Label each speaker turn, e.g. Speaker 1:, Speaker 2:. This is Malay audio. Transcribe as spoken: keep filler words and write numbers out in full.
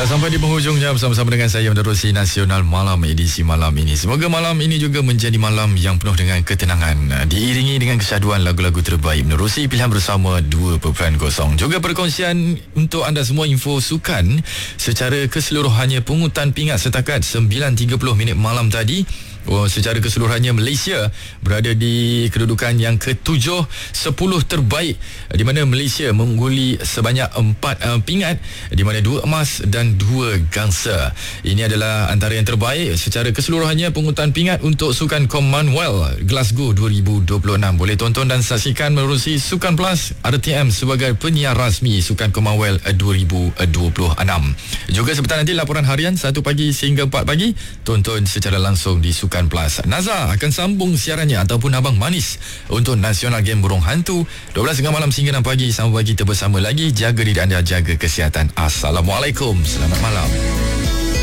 Speaker 1: Dah sampai di penghujung jam bersama-sama dengan saya menerusi Nasional Malam edisi malam ini. Semoga malam ini juga menjadi malam yang penuh dengan ketenangan, diiringi dengan kesyahduan lagu-lagu terbaik menerusi pilihan bersama dua perpuluhan kosong. Juga perkongsian untuk anda semua info sukan secara keseluruhannya. Pungutan pingat setakat sembilan tiga puluh minit malam tadi. Oh, secara keseluruhannya Malaysia berada di kedudukan yang ketujuh sepuluh terbaik, di mana Malaysia mengungguli sebanyak empat uh, pingat, di mana dua emas dan dua gangsa. Ini adalah antara yang terbaik secara keseluruhannya pungutan pingat untuk Sukan Commonwealth Glasgow dua ribu dua puluh enam. Boleh tonton dan saksikan menerusi Sukan Plus R T M sebagai penyiar rasmi Sukan Commonwealth dua ribu dua puluh enam. Juga sebentar nanti laporan harian satu pagi sehingga empat pagi tonton secara langsung di Sukan Plus. Nazar akan sambung siarannya ataupun Abang Manis untuk Nasional Game Burung Hantu dua belas tengah malam sehingga enam pagi. Sampai kita bersama lagi. Jaga diri anda, jaga kesihatan. Assalamualaikum, selamat malam.